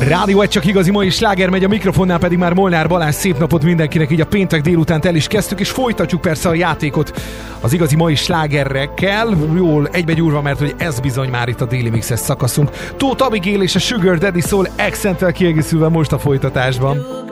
Rádió egy csak igazi mai sláger megy, a mikrofonnál pedig már Molnár Balázs. Szép napot mindenkinek, így a péntek délutánt el is kezdtük, és folytatjuk persze a játékot az igazi mai slágerekkel. Jól egybegyúrva, mert hogy ez bizony már itt a Daily Mixes szakaszunk. Tóth Abigail és a Sugar Daddy Soul Accent-tel kiegészülve most a folytatásban.